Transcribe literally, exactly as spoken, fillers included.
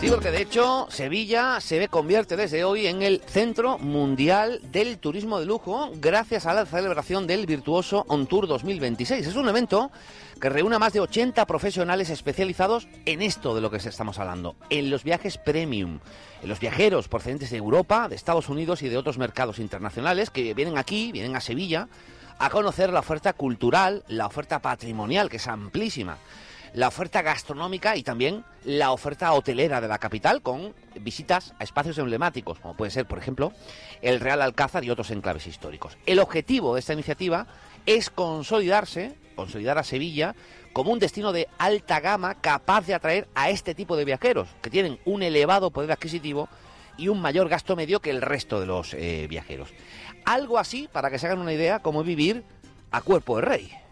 Digo que de hecho Sevilla se convierte desde hoy en el centro mundial del turismo de lujo gracias a la celebración del Virtuoso On Tour dos mil veintiséis. Es un evento que reúne a más de ochenta profesionales especializados en esto de lo que estamos hablando, en los viajes premium, en los viajeros procedentes de Europa, de Estados Unidos y de otros mercados internacionales que vienen aquí, vienen a Sevilla, a conocer la oferta cultural, la oferta patrimonial, que es amplísima, la oferta gastronómica y también la oferta hotelera de la capital, con visitas a espacios emblemáticos, como puede ser, por ejemplo, el Real Alcázar y otros enclaves históricos. El objetivo de esta iniciativa es consolidarse, consolidar a Sevilla como un destino de alta gama capaz de atraer a este tipo de viajeros, que tienen un elevado poder adquisitivo y un mayor gasto medio que el resto de los eh, viajeros. Algo así, para que se hagan una idea, como vivir a cuerpo de rey.